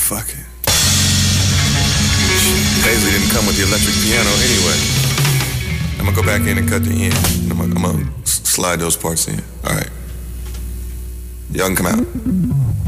fuck it. Paisley didn't come with the electric piano anyway. I'm gonna go back in and cut the end. I'm gonna slide those parts in. All right. Y'all can come out.